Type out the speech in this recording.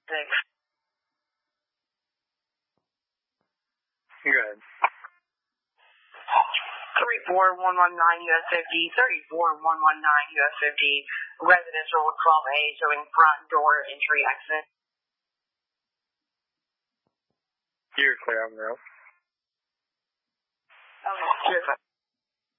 Good. 34119 US 50, 34119 US 50, residential 12A showing front door entry exit. You're clear on the road. Okay.